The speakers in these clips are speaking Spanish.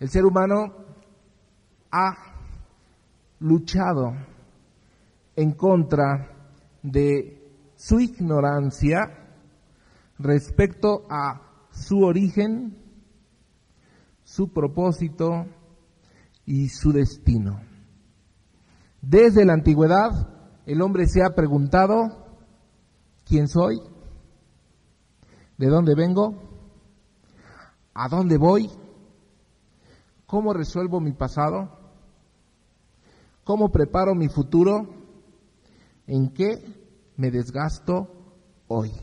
El ser humano ha luchado en contra de su ignorancia respecto a su origen, su propósito y su destino. Desde la antigüedad, el hombre se ha preguntado: ¿quién soy? ¿De dónde vengo? ¿A dónde voy? ¿Cómo resuelvo mi pasado? ¿Cómo preparo mi futuro? ¿En qué me desgasto hoy?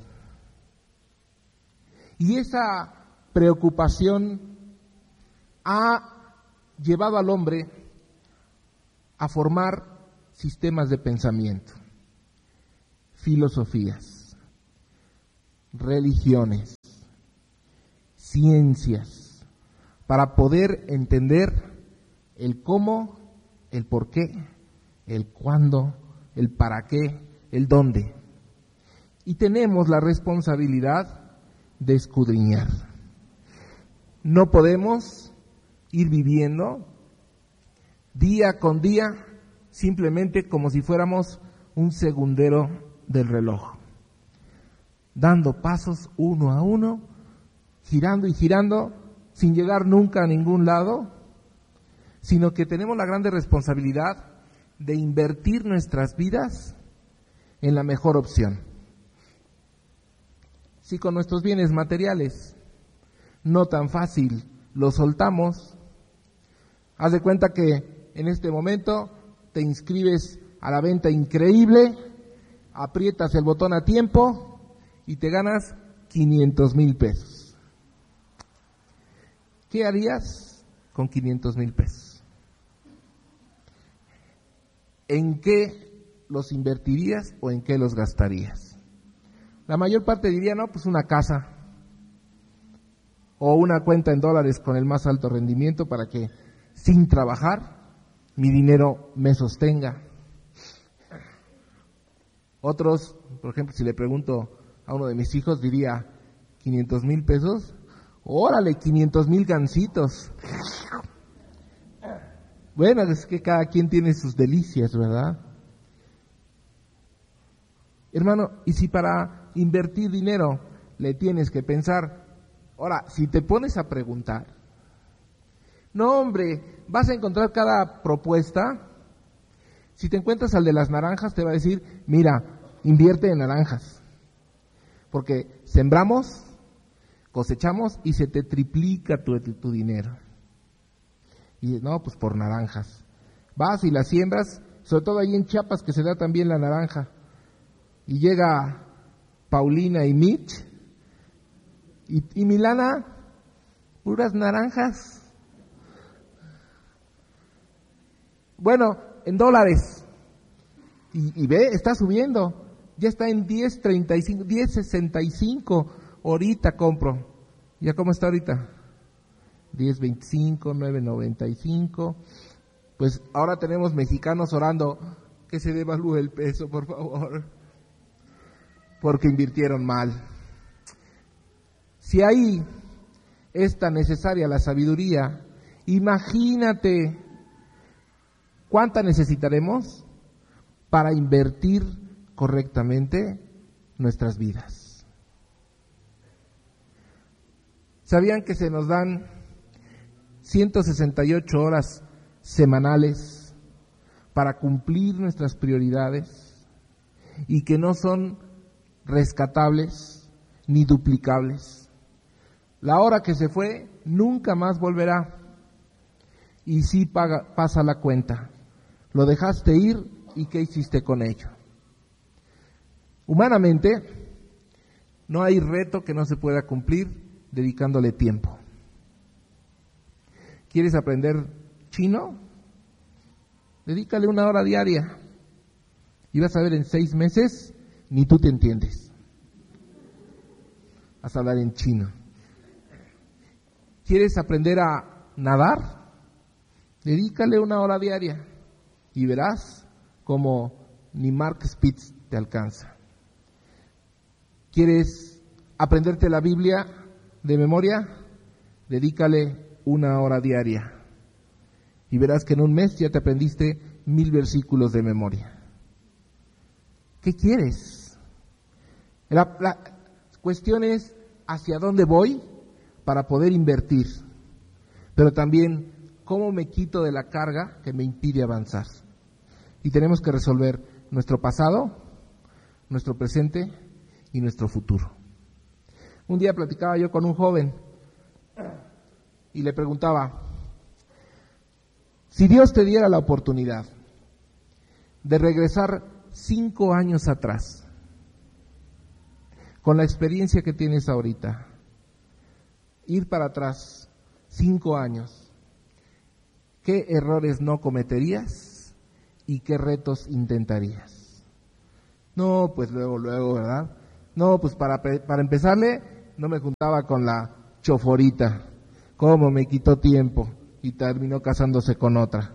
Y esa preocupación ha llevado al hombre a formar sistemas de pensamiento, filosofías, religiones, ciencias, para poder entender el cómo, el por qué, el cuándo, el para qué, el dónde. Y tenemos la responsabilidad de escudriñar. No podemos ir viviendo día con día simplemente como si fuéramos un segundero del reloj, dando pasos uno a uno, girando y girando, sin llegar nunca a ningún lado, sino que tenemos la grande responsabilidad de invertir nuestras vidas en la mejor opción. Si con nuestros bienes materiales no tan fácil los soltamos, haz de cuenta que en este momento te inscribes a la venta increíble, aprietas el botón a tiempo y te ganas 500,000 pesos. ¿Qué harías con 500,000 pesos? ¿En qué los invertirías o en qué los gastarías? La mayor parte diría, no, pues una casa o una cuenta en dólares con el más alto rendimiento para que sin trabajar mi dinero me sostenga. Otros, por ejemplo, si le pregunto a uno de mis hijos, diría 500,000 pesos, órale, 500,000 gancitos. Bueno, es que cada quien tiene sus delicias, ¿verdad? Hermano, y si para invertir dinero le tienes que pensar, ahora, si te pones a preguntar, no hombre, vas a encontrar cada propuesta. Si te encuentras al de las naranjas, te va a decir, mira, invierte en naranjas, porque sembramos, cosechamos y se te triplica tu dinero. Y no, pues por naranjas. Vas y las siembras, sobre todo ahí en Chiapas que se da también la naranja. Y llega Paulina y Mitch, y Milana, puras naranjas. Bueno, en dólares. Y ve, está subiendo. Ya está en 10.35, 10.65. Ahorita compro. ¿Ya cómo está ahorita? 10.25, 9.95. Pues ahora tenemos mexicanos orando que se devalúe el peso, por favor, porque invirtieron mal. Si ahí es tan necesaria la sabiduría, imagínate cuánta necesitaremos para invertir correctamente nuestras vidas. ¿Sabían que se nos dan 168 horas semanales para cumplir nuestras prioridades y que no son rescatables ni duplicables? La hora que se fue nunca más volverá y sí pasa la cuenta. Lo dejaste ir y ¿qué hiciste con ello? Humanamente no hay reto que no se pueda cumplir dedicándole tiempo. ¿Quieres aprender chino? Dedícale 1 hora diaria y vas a ver en 6 meses ni tú te entiendes. Vas a hablar en chino. ¿Quieres aprender a nadar? Dedícale 1 hora diaria y verás como ni Mark Spitz te alcanza. ¿Quieres aprenderte la Biblia de memoria? Dedícale 1 hora diaria y verás que en un mes ya te aprendiste 1000 versículos de memoria. ¿Qué quieres? La cuestión es hacia dónde voy para poder invertir, pero también cómo me quito de la carga que me impide avanzar. Y tenemos que resolver nuestro pasado, nuestro presente y nuestro futuro. Un día platicaba yo con un joven y le preguntaba, si Dios te diera la oportunidad de regresar 5 años atrás, con la experiencia que tienes ahorita, ir para atrás 5 años, ¿qué errores no cometerías y qué retos intentarías? No, pues luego, ¿verdad? No, pues para empezarle, no me juntaba con la choforita. ¿Cómo me quitó tiempo? Y terminó casándose con otra.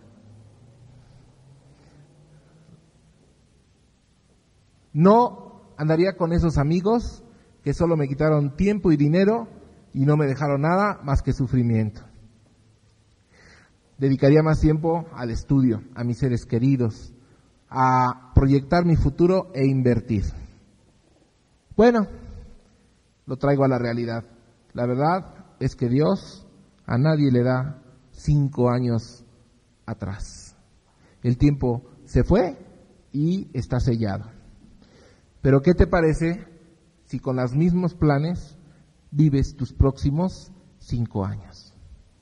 No andaría con esos amigos que solo me quitaron tiempo y dinero y no me dejaron nada más que sufrimiento. Dedicaría más tiempo al estudio, a mis seres queridos, a proyectar mi futuro e invertir. Bueno, lo traigo a la realidad. La verdad es que Dios a nadie le da 5 años atrás. El tiempo se fue y está sellado. Pero ¿qué te parece si con los mismos planes vives tus próximos 5 años?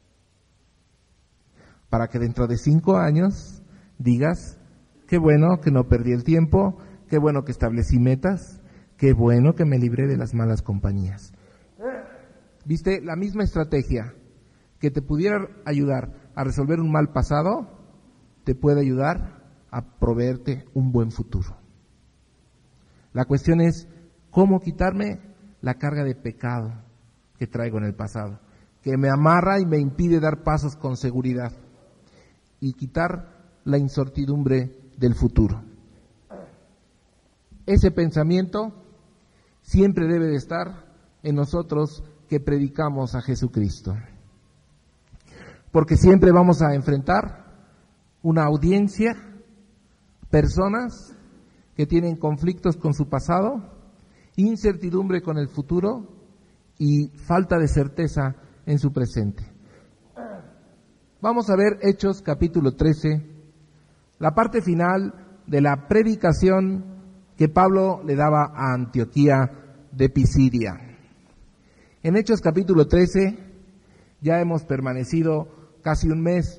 Para que dentro de 5 años digas, qué bueno que no perdí el tiempo, qué bueno que establecí metas, qué bueno que me libré de las malas compañías. ¿Viste? La misma estrategia que te pudiera ayudar a resolver un mal pasado, te puede ayudar a proveerte un buen futuro. La cuestión es, ¿cómo quitarme la carga de pecado que traigo en el pasado? Que me amarra y me impide dar pasos con seguridad. Y quitar la incertidumbre del futuro. Ese pensamiento siempre debe de estar en nosotros que predicamos a Jesucristo. Porque siempre vamos a enfrentar una audiencia, personas que tienen conflictos con su pasado, incertidumbre con el futuro y falta de certeza en su presente. Vamos a ver Hechos capítulo 13, la parte final de la predicación que Pablo le daba a Antioquía de Pisidia. En Hechos capítulo 13 ya hemos permanecido casi un mes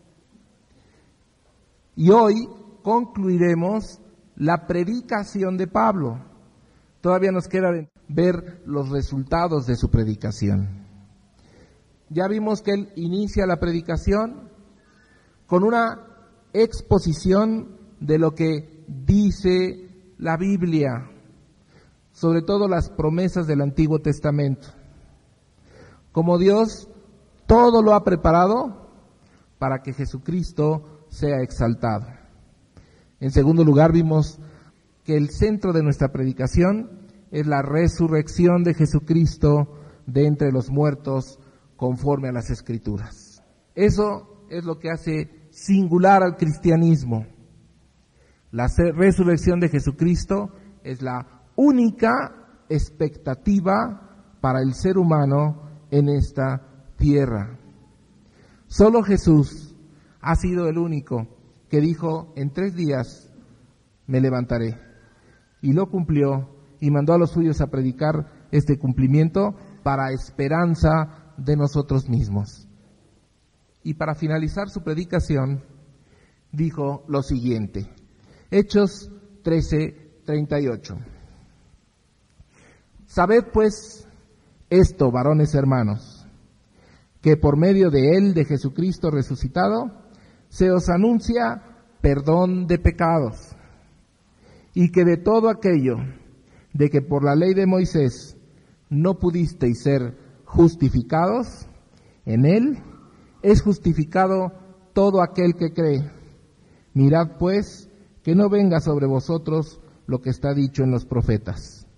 y hoy concluiremos la predicación de Pablo. Todavía nos queda ver los resultados de su predicación. Ya vimos que él inicia la predicación con una exposición de lo que dice la Biblia, sobre todo las promesas del Antiguo Testamento. Como Dios todo lo ha preparado para que Jesucristo sea exaltado. En segundo lugar, vimos que el centro de nuestra predicación es la resurrección de Jesucristo de entre los muertos conforme a las Escrituras. Eso es lo que hace singular al cristianismo. La resurrección de Jesucristo es la única expectativa para el ser humano en esta tierra. Solo Jesús ha sido el único que dijo, en 3 días me levantaré. Y lo cumplió y mandó a los suyos a predicar este cumplimiento para esperanza de nosotros mismos. Y para finalizar su predicación, dijo lo siguiente. Hechos 13:38. Sabed pues esto, varones hermanos, que por medio de él, de Jesucristo resucitado, se os anuncia perdón de pecados, y que de todo aquello de que por la ley de Moisés no pudisteis ser justificados, en él es justificado todo aquel que cree. Mirad pues que no venga sobre vosotros lo que está dicho en los profetas.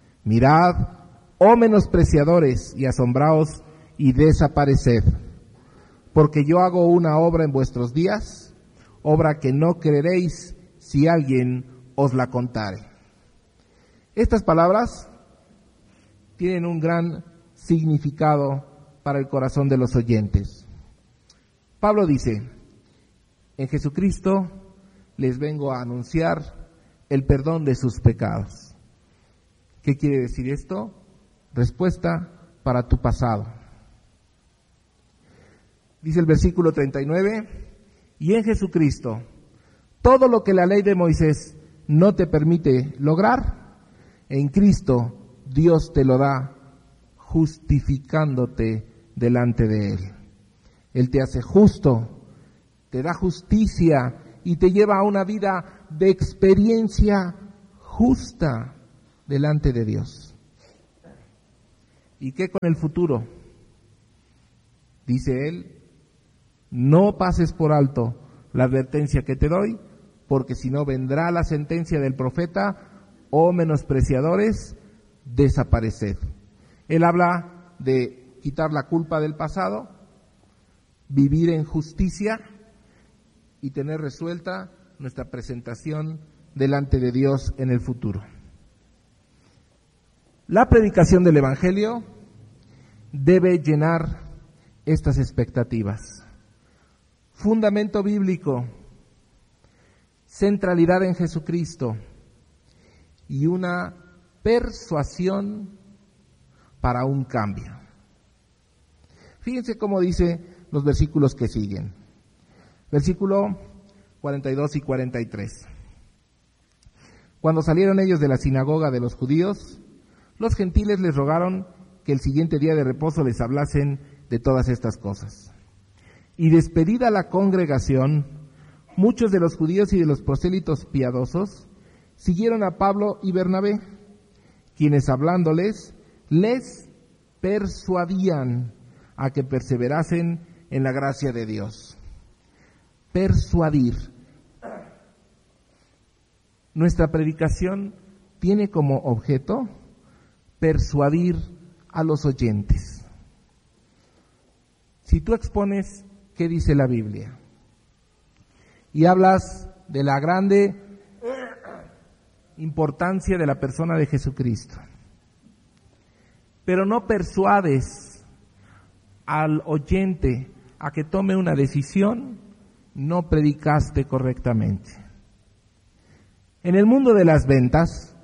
Mirad, oh menospreciadores, y asombraos y desapareced, porque yo hago una obra en vuestros días, obra que no creeréis si alguien os la contare. Estas palabras tienen un gran significado para el corazón de los oyentes. Pablo dice: en Jesucristo les vengo a anunciar el perdón de sus pecados. ¿Qué quiere decir esto? Respuesta para tu pasado. Dice el versículo 39, y en Jesucristo, todo lo que la ley de Moisés no te permite lograr, en Cristo Dios te lo da, justificándote delante de Él. Él te hace justo, te da justicia y te lleva a una vida de experiencia justa delante de Dios. ¿Y qué con el futuro? Dice Él: no pases por alto la advertencia que te doy, porque si no vendrá la sentencia del profeta, oh menospreciadores, desapareced. Él habla de quitar la culpa del pasado, vivir en justicia y tener resuelta nuestra presentación delante de Dios en el futuro. La predicación del Evangelio debe llenar estas expectativas. Fundamento bíblico, centralidad en Jesucristo y una persuasión para un cambio. Fíjense cómo dice los versículos que siguen. Versículo 42 y 43. Cuando salieron ellos de la sinagoga de los judíos, los gentiles les rogaron que el siguiente día de reposo les hablasen de todas estas cosas. Y despedida la congregación, muchos de los judíos y de los prosélitos piadosos siguieron a Pablo y Bernabé, quienes hablándoles les persuadían a que perseverasen en la gracia de Dios. Persuadir. Nuestra predicación tiene como objeto persuadir a los oyentes. Si tú expones qué dice la Biblia y hablas de la grande importancia de la persona de Jesucristo, pero no persuades al oyente a que tome una decisión, no predicaste correctamente. En el mundo de las ventas,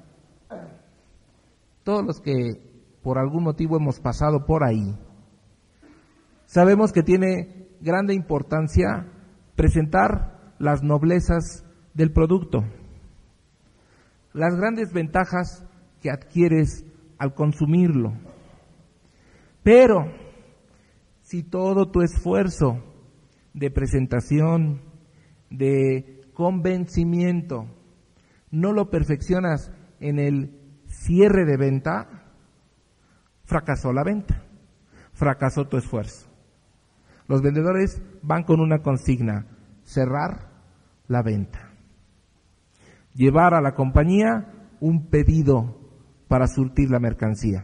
todos los que por algún motivo hemos pasado por ahí, sabemos que tiene grande importancia presentar las noblezas del producto, las grandes ventajas que adquieres al consumirlo. Pero si todo tu esfuerzo de presentación, de convencimiento, no lo perfeccionas en el cierre de venta, fracasó la venta, fracasó tu esfuerzo. Los vendedores van con una consigna: cerrar la venta, llevar a la compañía un pedido para surtir la mercancía.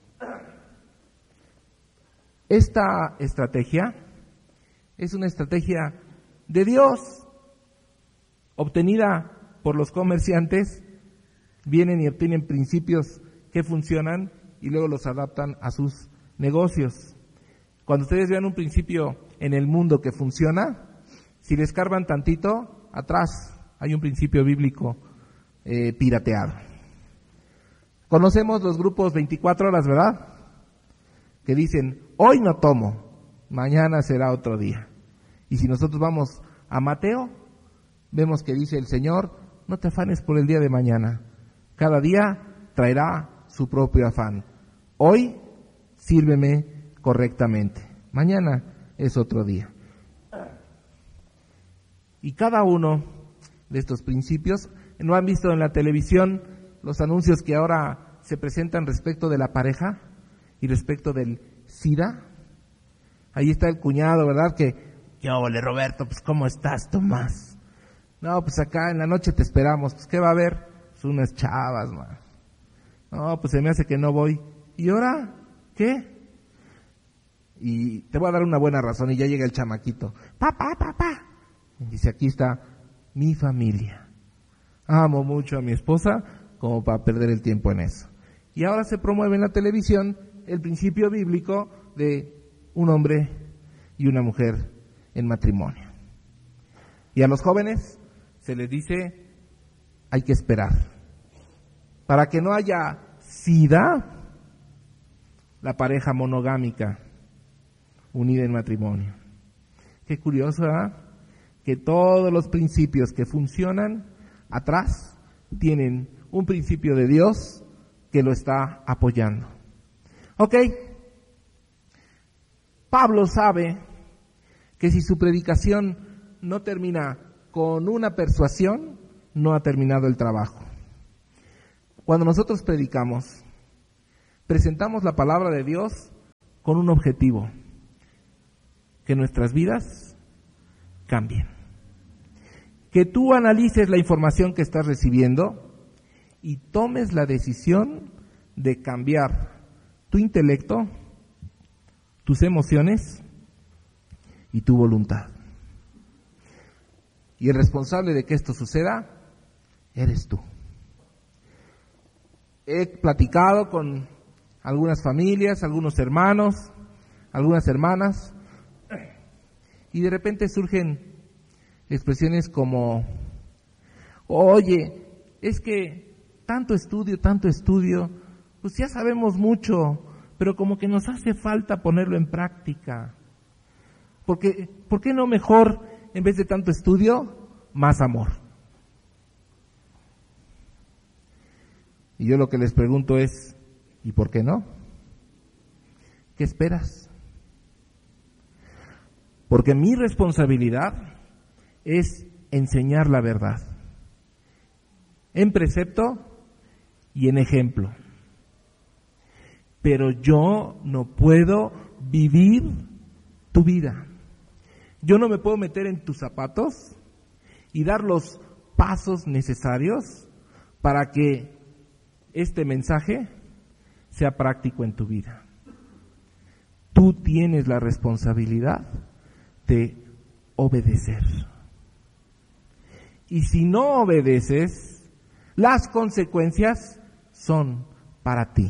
Esta estrategia es una estrategia de Dios, obtenida por los comerciantes. Vienen y obtienen principios que funcionan y luego los adaptan a sus negocios. Cuando ustedes vean un principio en el mundo que funciona, si le escarban tantito, atrás hay un principio bíblico pirateado. Conocemos los grupos 24 horas, ¿verdad? Que dicen: hoy no tomo, mañana será otro día. Y si nosotros vamos a Mateo, vemos que dice el Señor: no te afanes por el día de mañana, cada día traerá su propio afán. Hoy sírveme correctamente, mañana es otro día. Y cada uno de estos principios, ¿no han visto en la televisión los anuncios que ahora se presentan respecto de la pareja y respecto del SIDA? Ahí está el cuñado, ¿verdad? Que, ¿qué ole, Roberto? Pues, ¿cómo estás, Tomás? No, pues acá en la noche te esperamos. Pues, ¿qué va a haber? Pues unas chavas, man. No, pues se me hace que no voy. ¿Y ahora? ¿Qué? y te voy a dar una buena razón, y ya llega el chamaquito. Papá. Y dice, aquí está mi familia. Amo mucho a mi esposa como para perder el tiempo en eso. Y ahora se promueve en la televisión el principio bíblico de un hombre y una mujer en matrimonio. Y a los jóvenes se les dice, hay que esperar. Para que no haya sida, la pareja monogámica unida en matrimonio. Qué curioso, ¿verdad? Que todos los principios que funcionan atrás tienen un principio de Dios que lo está apoyando. Ok, Pablo sabe que si su predicación no termina con una persuasión, no ha terminado el trabajo. Cuando nosotros predicamos, presentamos la palabra de Dios con un objetivo: que nuestras vidas cambien. Que tú analices la información que estás recibiendo y tomes la decisión de cambiar tu intelecto, tus emociones y tu voluntad. Y el responsable de que esto suceda eres tú. He platicado con algunas familias, algunos hermanos, algunas hermanas, y de repente surgen expresiones como, oye, es que tanto estudio, pues ya sabemos mucho, pero como que nos hace falta ponerlo en práctica. Porque, ¿por qué no mejor, en vez de tanto estudio, más amor? Y yo lo que les pregunto es, ¿y por qué no? ¿Qué esperas? Porque mi responsabilidad es enseñar la verdad, en precepto y en ejemplo. Pero yo no puedo vivir tu vida. Yo no me puedo meter en tus zapatos y dar los pasos necesarios para que este mensaje sea práctico en tu vida. Tú tienes la responsabilidad de obedecer. Y si no obedeces, las consecuencias son para ti.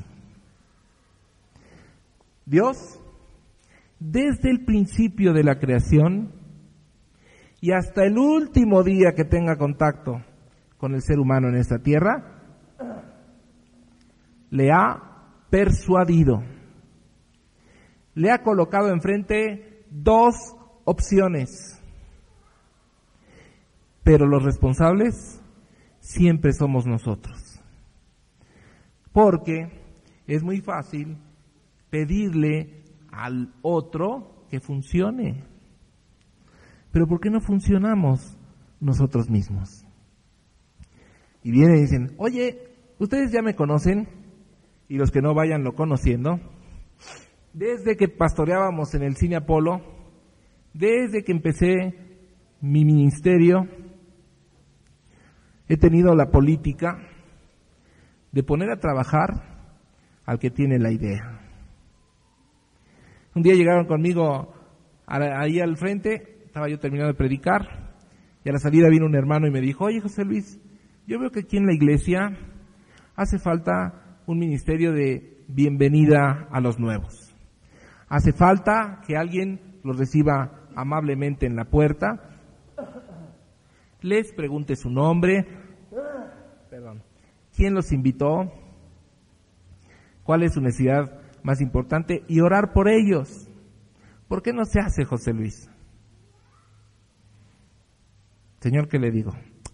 Dios, desde el principio de la creación y hasta el último día que tenga contacto con el ser humano en esta tierra, le ha persuadido, le ha colocado enfrente dos opciones. Pero los responsables siempre somos nosotros. Porque es muy fácil pedirle al otro que funcione. Pero ¿por qué no funcionamos nosotros mismos? Y vienen y dicen, oye, ustedes ya me conocen, y los que no vayan lo conociendo, desde que pastoreábamos en el Cine Apolo, desde que empecé mi ministerio, he tenido la política de poner a trabajar al que tiene la idea. Un día llegaron conmigo ahí al frente, estaba yo terminando de predicar, y a la salida vino un hermano y me dijo, oye José Luis, yo veo que aquí en la iglesia hace falta un ministerio de bienvenida a los nuevos. Hace falta que alguien los reciba amablemente en la puerta, les pregunte su nombre, quién los invitó, cuál es su necesidad más importante y orar por ellos. ¿Por qué no se hace, José Luis? Señor, ¿qué le digo?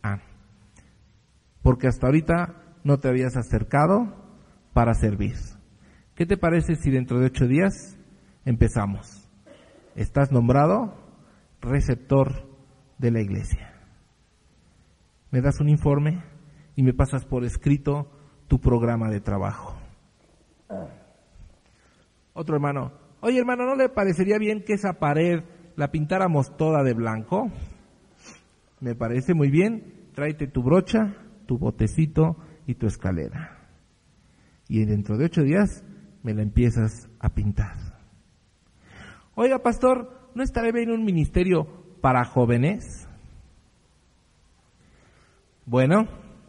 Porque hasta ahorita no te habías acercado para servir. ¿Qué te parece si dentro de 8 días empezamos? Estás nombrado receptor de la iglesia. Me das un informe y me pasas por escrito tu programa de trabajo. Otro hermano, oye hermano, ¿no le parecería bien que esa pared la pintáramos toda de blanco? Me parece muy bien, tráete tu brocha, tu botecito y tu escalera. Y dentro de 8 días me la empiezas a pintar. Oiga, pastor, ¿no estaría bien un ministerio para jóvenes? Bueno,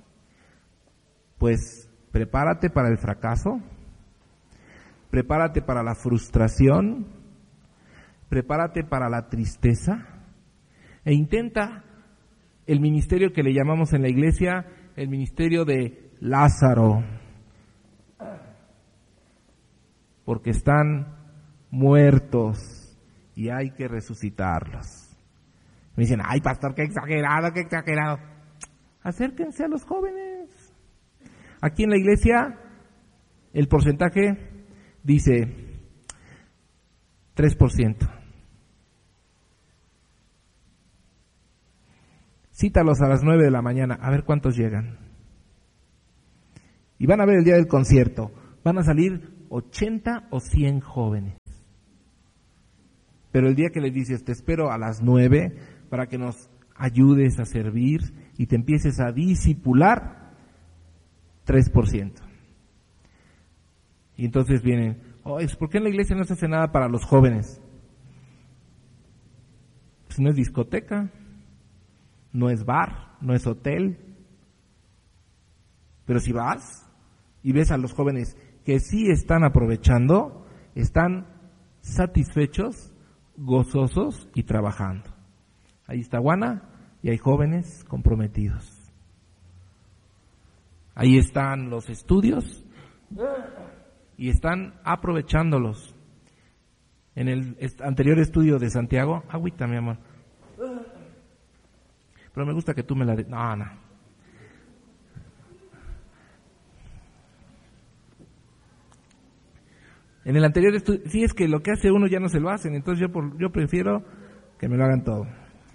pues prepárate para el fracaso, prepárate para la frustración, prepárate para la tristeza e intenta el ministerio que le llamamos en la iglesia el ministerio de Lázaro, porque están muertos y hay que resucitarlos. Me dicen, ay pastor, qué exagerado, qué exagerado. Acérquense a los jóvenes. Aquí en la iglesia el porcentaje dice 3%. Cítalos a las 9 de la mañana, a ver cuántos llegan. Y van a ver el día del concierto. Van a salir 80 o 100 jóvenes. Pero el día que les dices, te espero a las 9 para que nos ayudes a servir y te empieces a discipular, 3%. Y entonces vienen, ¿por qué en la iglesia no se hace nada para los jóvenes? Pues no es discoteca, no es bar, no es hotel. Pero si vas y ves a los jóvenes que sí están aprovechando, están satisfechos, gozosos y trabajando. Ahí está Juana y hay jóvenes comprometidos. Ahí están los estudios y están aprovechándolos. En el anterior estudio de Santiago, agüita mi amor, pero me gusta que tú me la des. No. En el anterior estudio, sí, es que lo que hace uno ya no se lo hacen, entonces yo prefiero que me lo hagan todo.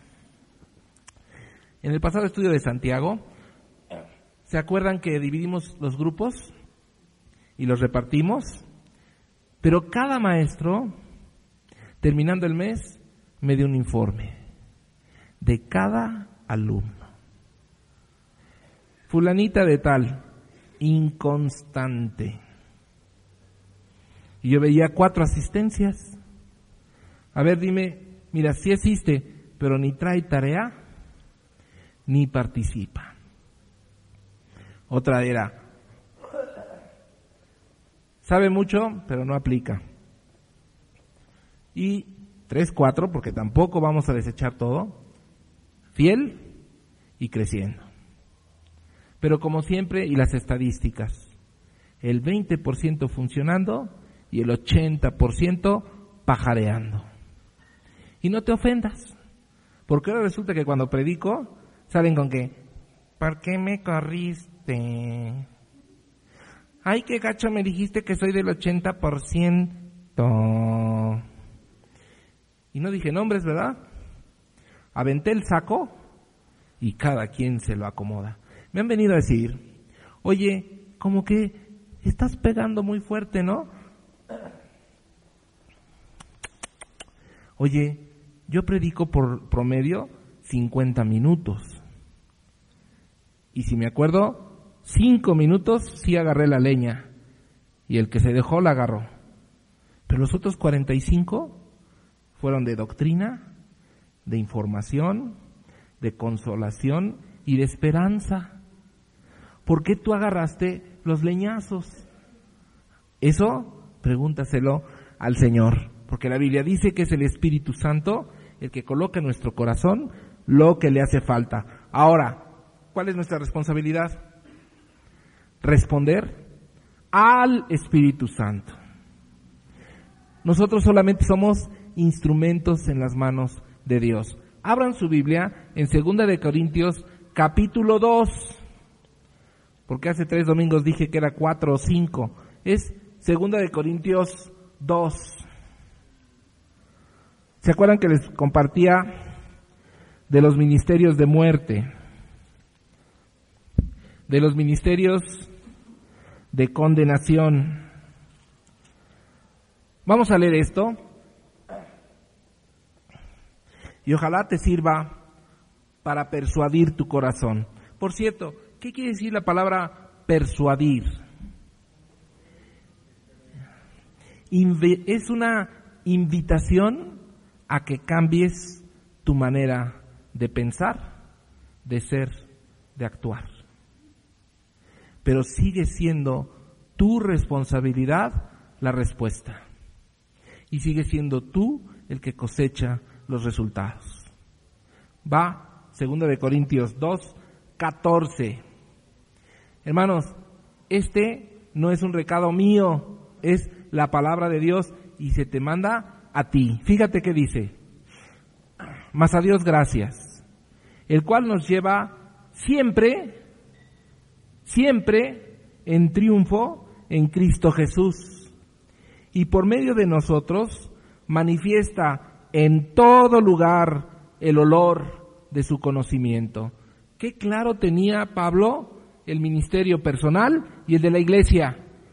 En el pasado estudio de Santiago, ¿se acuerdan que dividimos los grupos y los repartimos? Pero cada maestro, terminando el mes, me dio un informe de cada alumno. Fulanita de tal, inconstante. Y yo veía 4 asistencias. A ver, dime, mira, sí asiste, pero ni trae tarea, ni participa. Otra era, sabe mucho, pero no aplica. Y 3, 4, porque tampoco vamos a desechar todo, fiel y creciendo. Pero como siempre, y las estadísticas, el 20% funcionando y el 80% pajareando. Y no te ofendas, porque ahora resulta que cuando predico, salen con que, ¿por qué me corriste? Ay, qué gacho, me dijiste que soy del 80%. Y no dije nombres, ¿verdad? Aventé el saco y cada quien se lo acomoda. Me han venido a decir, oye, como que estás pegando muy fuerte, ¿no? Oye, yo predico por promedio 50 minutos. Y si me acuerdo, 5 minutos sí agarré la leña. Y el que se dejó la agarró. Pero los otros 45 fueron de doctrina, de información, de consolación y de esperanza. ¿Por qué tú agarraste los leñazos? Eso, pregúntaselo al Señor. Porque la Biblia dice que es el Espíritu Santo el que coloca en nuestro corazón lo que le hace falta. Ahora, ¿cuál es nuestra responsabilidad? Responder al Espíritu Santo. Nosotros solamente somos instrumentos en las manos de Dios. Abran su Biblia en 2 de Corintios capítulo 2. Porque hace 3 domingos dije que era 4 o 5. Es 2 de Corintios 2. ¿Se acuerdan que les compartía de los ministerios de muerte? De los ministerios de condenación. Vamos a leer esto. Y ojalá te sirva para persuadir tu corazón. Por cierto, ¿qué quiere decir la palabra persuadir? Es una invitación a que cambies tu manera de pensar, de ser, de actuar. Pero sigue siendo tu responsabilidad la respuesta. Y sigue siendo tú el que cosecha los resultados. Va, 2 Corintios 2:14. Hermanos, este no es un recado mío, es la palabra de Dios y se te manda a ti. Fíjate qué dice. Mas a Dios gracias, el cual nos lleva siempre en triunfo en Cristo Jesús. Y por medio de nosotros manifiesta en todo lugar el olor de su conocimiento. Qué claro tenía Pablo el ministerio personal y el de la iglesia.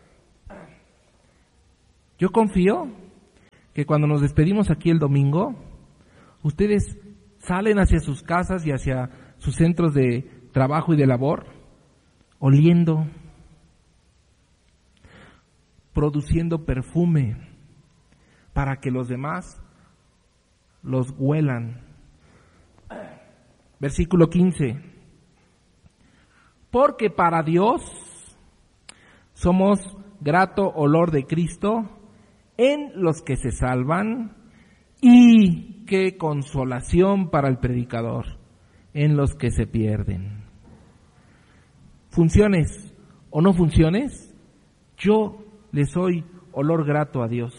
Yo confío que cuando nos despedimos aquí el domingo, ustedes salen hacia sus casas y hacia sus centros de trabajo y de labor, oliendo, produciendo perfume para que los demás los huelan. Versículo 15. Porque para Dios somos grato olor de Cristo en los que se salvan, y qué consolación para el predicador en los que se pierden. Funciones o no funciones, yo le soy olor grato a Dios.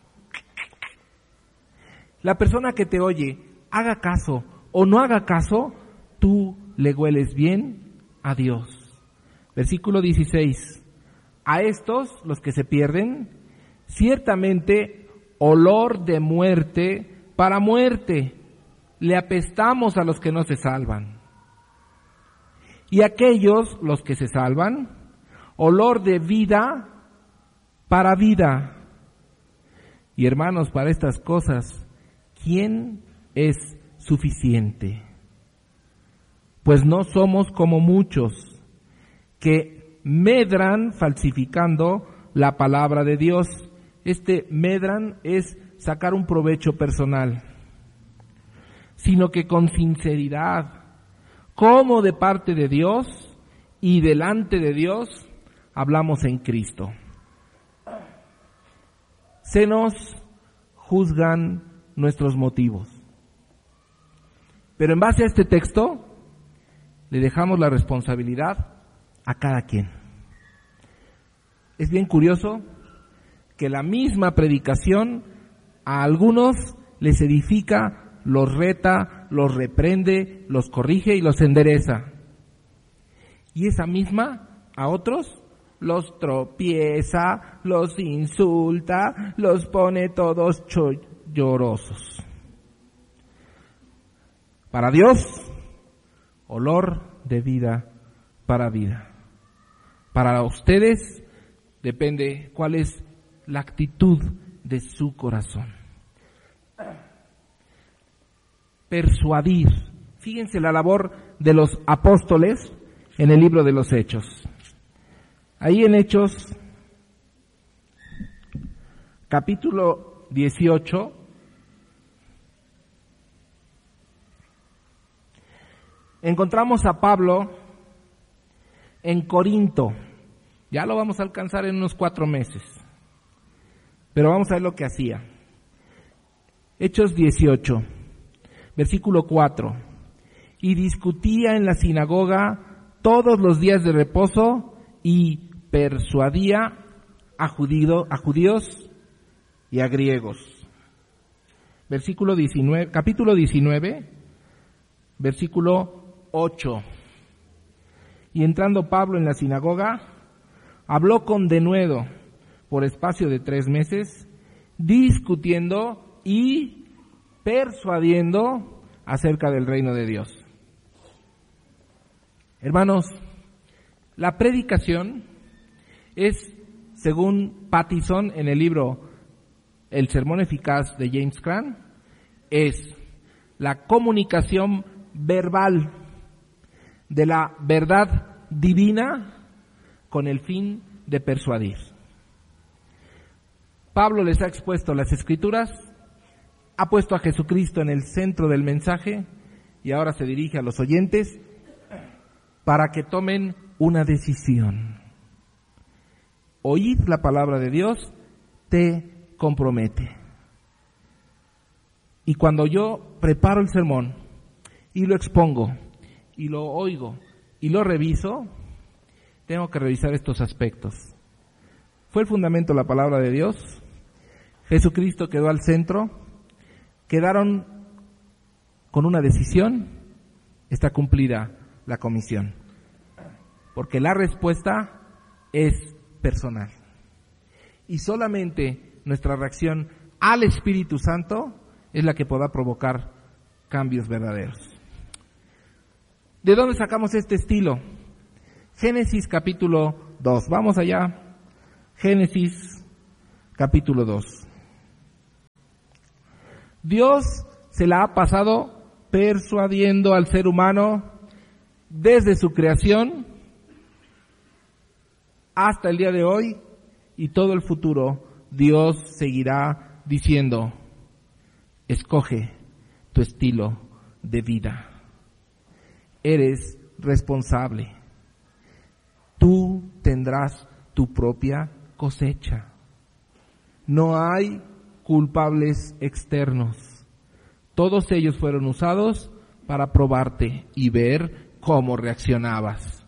La persona que te oye, haga caso o no haga caso, tú le hueles bien a Dios. Versículo 16. A estos, los que se pierden, ciertamente olor de muerte para muerte, le apestamos a los que no se salvan. Y aquellos, los que se salvan, olor de vida para vida. Y hermanos, para estas cosas, ¿quién es suficiente? Pues no somos como muchos que medran falsificando la palabra de Dios. Medran es sacar un provecho personal, sino que con sinceridad, como de parte de Dios y delante de Dios, hablamos en Cristo. Se nos juzgan nuestros motivos. Pero en base a este texto, le dejamos la responsabilidad a cada quien. Es bien curioso que la misma predicación a algunos les edifica, los reta, los reprende, los corrige y los endereza. Y esa misma a otros los tropieza, los insulta, los pone todos llorosos. Para Dios, olor de vida para vida. Para ustedes depende cuál es la actitud de su corazón. Persuadir. Fíjense la labor de los apóstoles en el libro de los Hechos. Ahí en Hechos, capítulo 18, encontramos a Pablo en Corinto. Ya lo vamos a alcanzar en unos 4 meses. Pero vamos a ver lo que hacía. Hechos 18, versículo 4. Y discutía en la sinagoga todos los días de reposo y persuadía a judíos y a griegos. Versículo 19, capítulo 19, versículo 8. Y entrando Pablo en la sinagoga, habló con denuedo por espacio de 3 meses, discutiendo y persuadiendo acerca del reino de Dios. Hermanos, la predicación es, según Pattison en el libro El Sermón Eficaz de James Cran, es la comunicación verbal de la verdad divina con el fin de persuadir. Pablo les ha expuesto las Escrituras, ha puesto a Jesucristo en el centro del mensaje y ahora se dirige a los oyentes para que tomen una decisión. Oír la palabra de Dios te compromete. Y cuando yo preparo el sermón y lo expongo y lo oigo y lo reviso, tengo que revisar estos aspectos. ¿Fue el fundamento la palabra de Dios? ¿Jesucristo quedó al centro? ¿Quedaron con una decisión? Está cumplida la comisión. Porque la respuesta es personal. Y solamente nuestra reacción al Espíritu Santo es la que podrá provocar cambios verdaderos. ¿De dónde sacamos este estilo? Génesis capítulo 2. Vamos allá. Génesis capítulo 2. Dios se la ha pasado persuadiendo al ser humano desde su creación hasta el día de hoy y todo el futuro. Dios seguirá diciendo: escoge tu estilo de vida. Eres responsable. Tú tendrás tu propia cosecha. No hay culpables externos. Todos ellos fueron usados para probarte y ver cómo reaccionabas.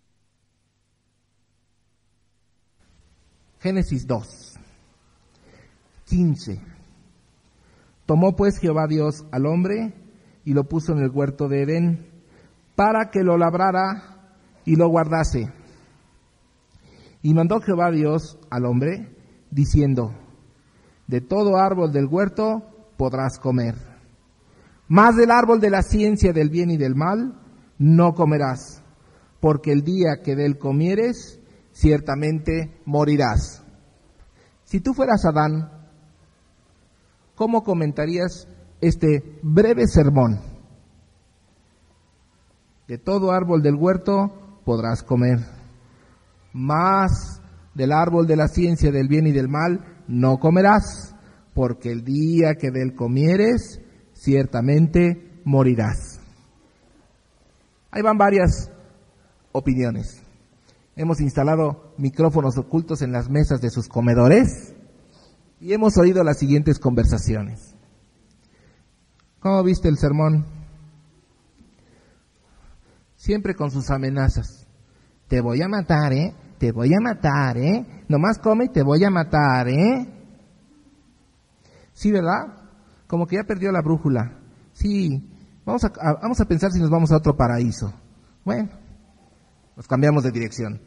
Génesis 2, 15. Tomó pues Jehová Dios al hombre y lo puso en el huerto de Edén para que lo labrara y lo guardase. Y mandó Jehová Dios al hombre diciendo: de todo árbol del huerto podrás comer, mas del árbol de la ciencia del bien y del mal no comerás, porque el día que de él comieres, ciertamente morirás. Si tú fueras Adán, ¿cómo comentarías este breve sermón? De todo árbol del huerto podrás comer, mas del árbol de la ciencia del bien y del mal no comerás, porque el día que de él comieres, ciertamente morirás. Ahí van varias opiniones. Hemos instalado micrófonos ocultos en las mesas de sus comedores y hemos oído las siguientes conversaciones. ¿Cómo viste el sermón? Siempre con sus amenazas. Te voy a matar, ¿eh? Te voy a matar, ¿eh? Nomás come y te voy a matar, ¿eh? Sí, ¿verdad? Como que ya perdió la brújula. Sí, vamos a pensar si nos vamos a otro paraíso. Bueno, nos cambiamos de dirección.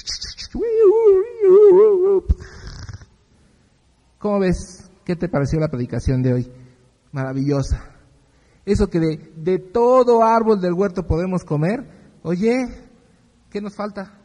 ¿Cómo ves? ¿Qué te pareció la predicación de hoy? Maravillosa. Eso que de todo árbol del huerto podemos comer. Oye, ¿qué nos falta?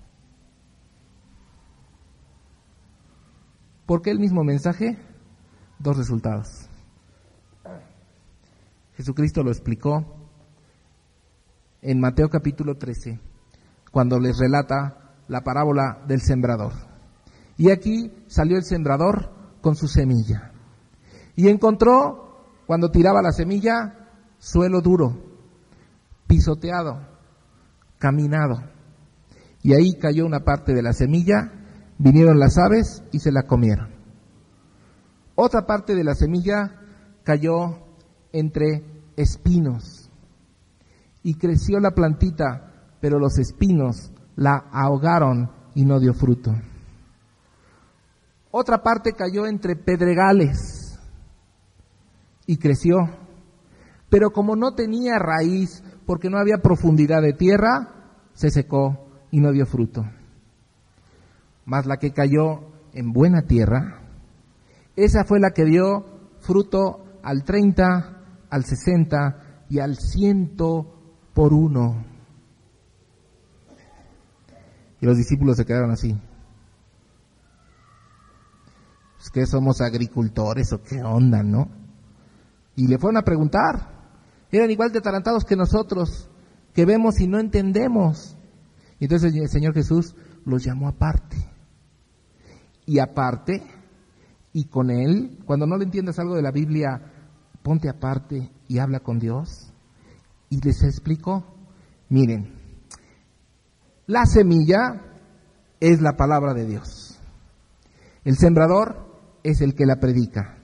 ¿Por qué el mismo mensaje? Dos resultados. Jesucristo lo explicó en Mateo capítulo 13, cuando les relata la parábola del sembrador. Y aquí salió el sembrador con su semilla. Y encontró, cuando tiraba la semilla, suelo duro, pisoteado, caminado. Y ahí cayó una parte de la semilla, vinieron las aves y se la comieron. Otra parte de la semilla cayó entre espinos y creció la plantita, pero los espinos la ahogaron y no dio fruto. Otra parte cayó entre pedregales y creció, pero como no tenía raíz, porque no había profundidad de tierra, se secó y no dio fruto. Mas la que cayó en buena tierra, esa fue la que dio fruto al 30, al 60 y al 100 por 1. Y los discípulos se quedaron así. ¿Es que somos agricultores o qué onda, no? Y le fueron a preguntar. Eran igual de atarantados que nosotros, que vemos y no entendemos. Y entonces el Señor Jesús los llamó aparte. Y aparte, y con Él. Cuando no le entiendas algo de la Biblia, ponte aparte y habla con Dios. Y les explico, miren, la semilla es la palabra de Dios. El sembrador es el que la predica.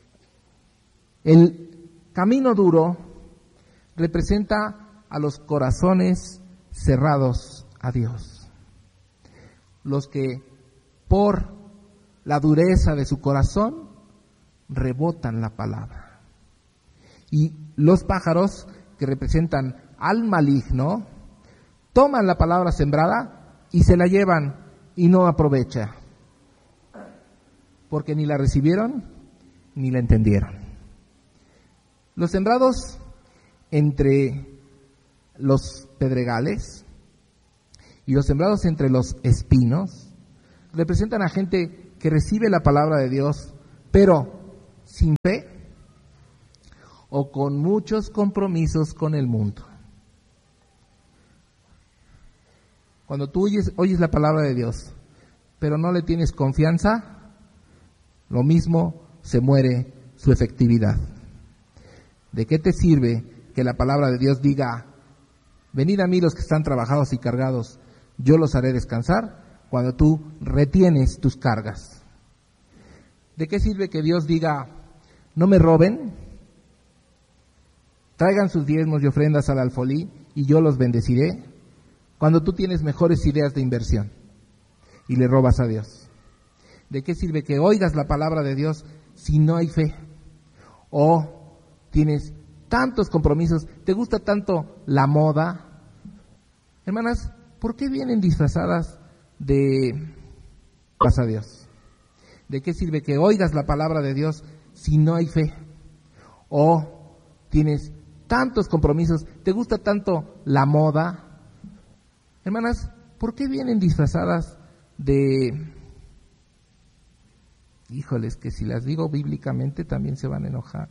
El camino duro representa a los corazones cerrados a Dios. Los que por la dureza de su corazón rebotan la palabra. Y los pájaros, que representan al maligno, toman la palabra sembrada y se la llevan y no aprovecha, porque ni la recibieron ni la entendieron. Los sembrados entre los pedregales y los sembrados entre los espinos representan a gente que recibe la palabra de Dios, pero sin fe o con muchos compromisos con el mundo. Cuando tú oyes la palabra de Dios, pero no le tienes confianza, lo mismo se muere su efectividad. ¿De qué te sirve que la palabra de Dios diga, venid a mí los que están trabajados y cargados, yo los haré descansar, cuando tú retienes tus cargas? ¿De qué sirve que Dios diga, no me roben, traigan sus diezmos y ofrendas al alfolí y yo los bendeciré, cuando tú tienes mejores ideas de inversión y le robas a Dios? ¿De qué sirve que oigas la palabra de Dios si no hay fe? O tienes tantos compromisos, te gusta tanto la moda. Hermanas, ¿por qué vienen disfrazadas de a Dios? ¿De qué sirve que oigas la palabra de Dios si no hay fe? O tienes tantos compromisos, te gusta tanto la moda. Hermanas, ¿por qué vienen disfrazadas de... Híjoles, que si las digo bíblicamente también se van a enojar.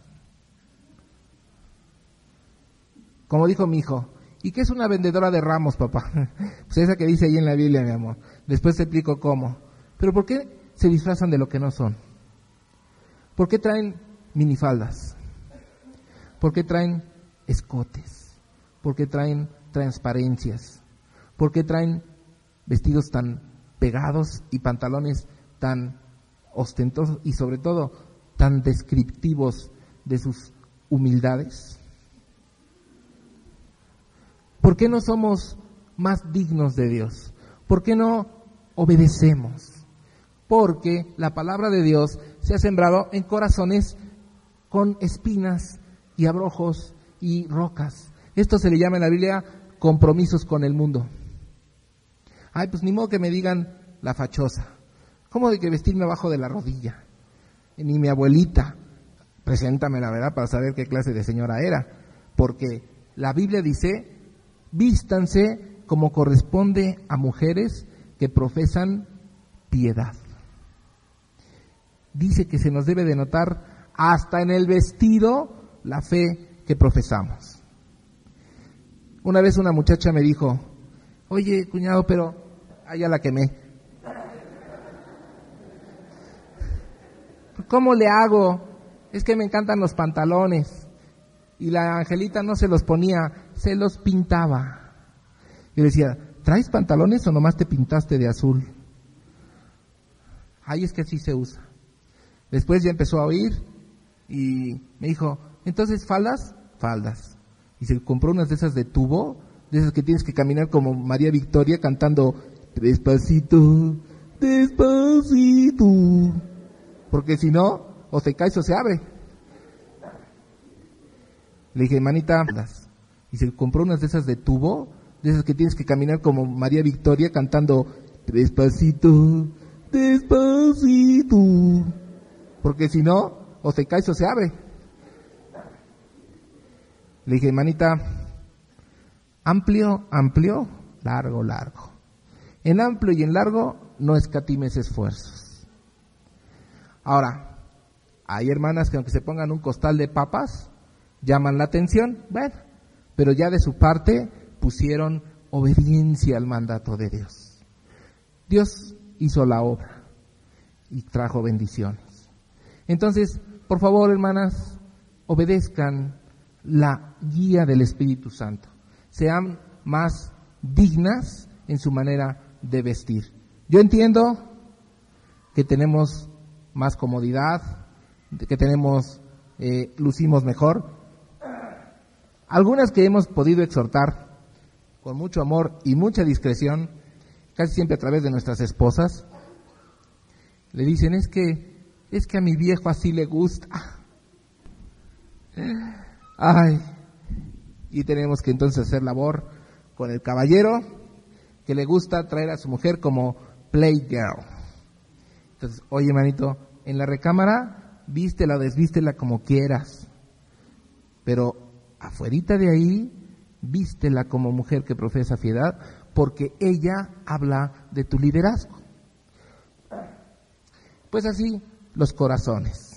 Como dijo mi hijo, ¿y qué es una vendedora de ramos, papá? Pues esa que dice ahí en la Biblia, mi amor. Después te explico cómo. Pero ¿por qué se disfrazan de lo que no son? ¿Por qué traen minifaldas? ¿Por qué traen escotes? ¿Por qué traen transparencias? ¿Por qué traen vestidos tan pegados y pantalones tan ostentosos y sobre todo tan descriptivos de sus humildades? ¿Por qué no somos más dignos de Dios? ¿Por qué no obedecemos? Porque la palabra de Dios se ha sembrado en corazones con espinas y abrojos y rocas. Esto se le llama en la Biblia compromisos con el mundo. Ay, pues ni modo que me digan la fachosa. ¿Cómo de que vestirme abajo de la rodilla? Ni mi abuelita. Preséntame la verdad para saber qué clase de señora era. Porque la Biblia dice, vístanse como corresponde a mujeres que profesan piedad. Dice que se nos debe de notar hasta en el vestido la fe que profesamos. Una vez una muchacha me dijo, oye, cuñado, pero ya la quemé. ¿Cómo le hago? Es que me encantan los pantalones. Y la Angelita no se los ponía, se los pintaba. Y decía, ¿traes pantalones o nomás te pintaste de azul? Ay, es que así se usa. Después ya empezó a oír y me dijo, entonces, ¿faldas? Faldas. Y se compró unas de esas de tubo, de esas que tienes que caminar como María Victoria cantando despacito, despacito, porque si no, o se cae o se abre. Le dije, manita, y se compró unas de esas de tubo, de esas que tienes que caminar como María Victoria cantando despacito, despacito, porque si no, o se cae o se abre. Le dije, manita, amplio, amplio, largo, largo. En amplio y en largo no escatimes esfuerzos. Ahora, hay hermanas que aunque se pongan un costal de papas, llaman la atención, bueno, pero ya de su parte pusieron obediencia al mandato de Dios. Dios hizo la obra y trajo bendiciones. Entonces, por favor, hermanas, obedezcan la guía del Espíritu Santo. Sean más dignas en su manera de vestir. Yo entiendo que tenemos más comodidad, que lucimos mejor. Algunas que hemos podido exhortar con mucho amor y mucha discreción, casi siempre a través de nuestras esposas, le dicen, es que a mi viejo así le gusta. Ay, y tenemos que entonces hacer labor con el caballero que le gusta traer a su mujer como playgirl. Entonces, oye, manito, en la recámara, vístela o desvístela como quieras, pero afuerita de ahí, vístela como mujer que profesa piedad, porque ella habla de tu liderazgo. Pues así, los corazones.